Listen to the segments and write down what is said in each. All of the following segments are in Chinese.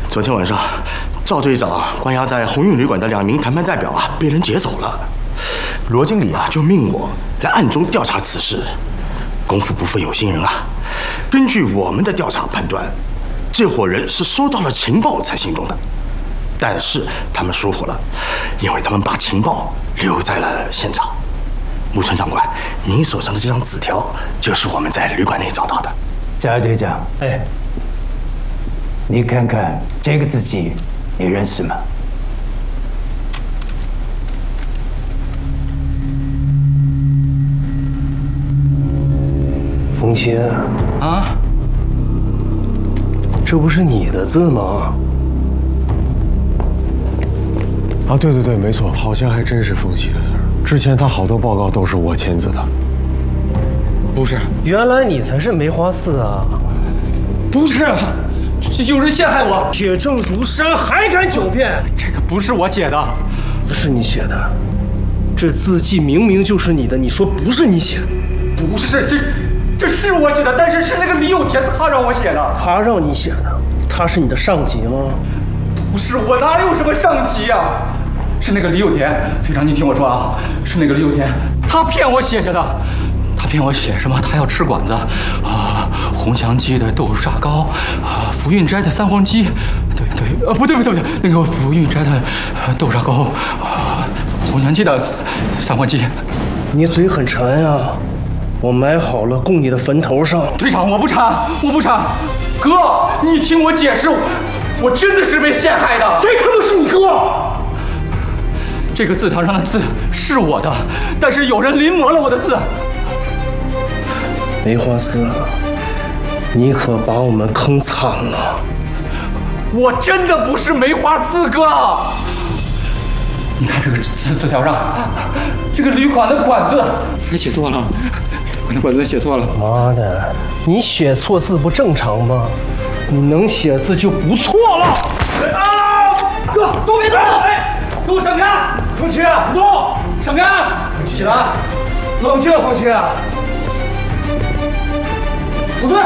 昨天晚上，赵队长关押在鸿运旅馆的2名谈判代表啊，被人劫走了。罗经理啊，就命我来暗中调查此事。功夫不负有心人啊，根据我们的调查判断，这伙人是收到了情报才行动的。但是他们疏忽了，因为他们把情报留在了现场。木村长官，您手上的这张纸条就是我们在旅馆内找到的。 贾队长，哎，你看看这个字迹，你认识吗？ 冯鑫啊， 这不是你的字吗？ 啊，对对对，没错，好像还真是冯鑫的字儿。之前他好多报告都是我签字的。 不是， 原来你才是梅花四啊！ 不是，有人陷害我， 铁证如山，还敢狡辩？ 这个不是我写的， 不是你写的，这字迹明明就是你的，你说不是你写的？ 不是，这是我写的，但是是那个李有田他让我写的。 他让你写的，他是你的上级吗？ 不是，我哪有什么上级呀？是那个李有田队长，你听我说啊，是那个李有田，他骗我写下的。他骗我写什么？他要吃馆子，红祥记的豆沙糕，福运斋的三黄鸡，对，不对，那个福运斋的豆沙糕，红祥记的三黄鸡。 你嘴很馋呀，我买好了供你的坟头上。 队长，我不馋。哥，你听我解释，我真的是被陷害的。 谁他妈是你哥？ 这个字条上的字是我的，但是有人临摹了我的字。 梅花四，你可把我们坑惨了！ 我真的不是梅花四哥，你看这个字条上，这个旅馆的馆子，他写错了，我的馆子写错了。 妈的，你写错字不正常吗？你能写字就不错了。啊！哥，都别动！哎，给我闪开！ 冯鑫， 不动！闪开！起来！ 冷静，冯鑫。 不对，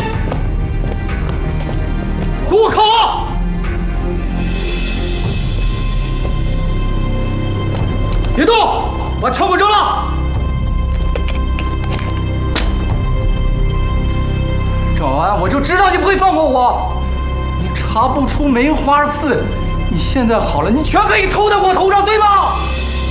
给我靠！别动，把枪给我扔了！ 整完我就知道你不会放过我，你查不出梅花四，你现在好了，你全可以偷在我头上，对吗？